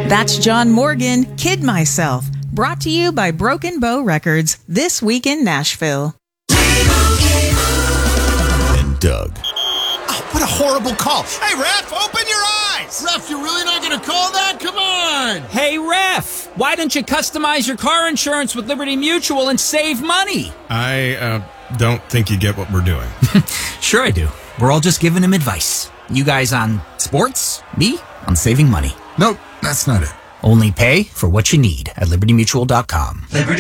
That's John Morgan, Kid Myself, brought to you by Broken Bow Records, This Week in Nashville. And Doug. Oh, what a horrible call. Hey, Ref, open your eyes. Ref, you're really not going to call that? Come on. Hey, Ref, why don't you customize your car insurance with Liberty Mutual and save money? I don't think you get what we're doing. Sure I do. We're all just giving him advice. You guys on sports, me on saving money. Nope, that's not it. Only pay for what you need at libertymutual.com.